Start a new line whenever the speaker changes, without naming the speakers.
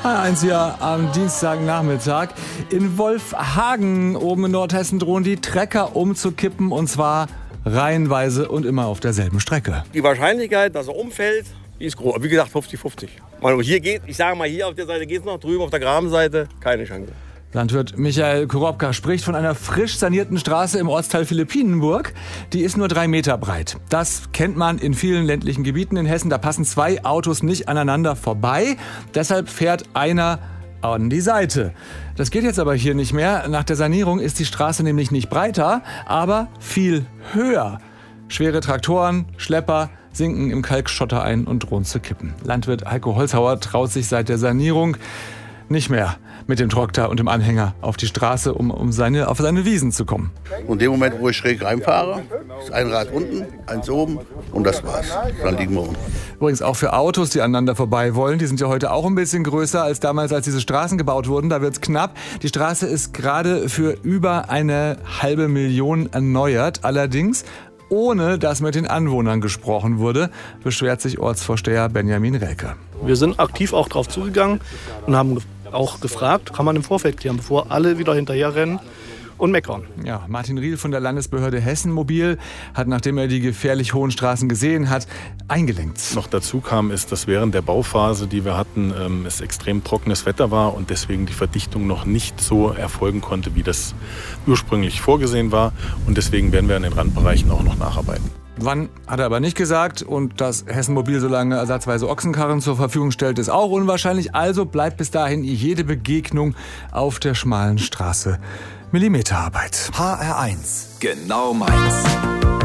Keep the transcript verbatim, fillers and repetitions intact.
Eins hier am Dienstagnachmittag. In Wolfhagen oben in Nordhessen drohen die Trecker umzukippen, und zwar reihenweise und immer auf derselben Strecke.
Die Wahrscheinlichkeit, dass er umfällt, die ist groß. Wie gesagt, fünfzig fünfzig. Hier geht, ich sage mal, hier auf der Seite geht es noch, drüben auf der Grabenseite keine Chance.
Landwirt Michael Korobka spricht von einer frisch sanierten Straße im Ortsteil Philippinenburg. Die ist nur drei Meter breit. Das kennt man in vielen ländlichen Gebieten in Hessen. Da passen zwei Autos nicht aneinander vorbei. Deshalb fährt einer an die Seite. Das geht jetzt aber hier nicht mehr. Nach der Sanierung ist die Straße nämlich nicht breiter, aber viel höher. Schwere Traktoren, Schlepper sinken im Kalkschotter ein und drohen zu kippen. Landwirt Heiko Holzhauer traut sich seit der Sanierung nicht mehr mit dem Traktor und dem Anhänger auf die Straße, um, um seine, auf seine Wiesen zu kommen.
Und in dem Moment, wo ich schräg reinfahre, ist ein Rad unten, eins oben und das war's. Dann liegen wir um.
Übrigens auch für Autos, die aneinander vorbei wollen. Die sind ja heute auch ein bisschen größer als damals, als diese Straßen gebaut wurden. Da wird's knapp. Die Straße ist gerade für über eine halbe Million erneuert. Allerdings ohne dass mit den Anwohnern gesprochen wurde, beschwert sich Ortsvorsteher Benjamin Relke.
Wir sind aktiv auch drauf zugegangen und haben auch gefragt, kann man im Vorfeld klären, bevor alle wieder hinterherrennen und meckern.
Ja, Martin Riel von der Landesbehörde Hessen Mobil hat, nachdem er die gefährlich hohen Straßen gesehen hat, eingelenkt.
Noch dazu kam ist, dass während der Bauphase, die wir hatten, ähm, es extrem trockenes Wetter war und deswegen die Verdichtung noch nicht so erfolgen konnte, wie das ursprünglich vorgesehen war. Und deswegen werden wir an den Randbereichen auch noch nacharbeiten.
Wann, hat er aber nicht gesagt. Und dass Hessen Mobil so lange ersatzweise Ochsenkarren zur Verfügung stellt, ist auch unwahrscheinlich. Also bleibt bis dahin jede Begegnung auf der schmalen Straße Millimeterarbeit.
H R eins, genau meins.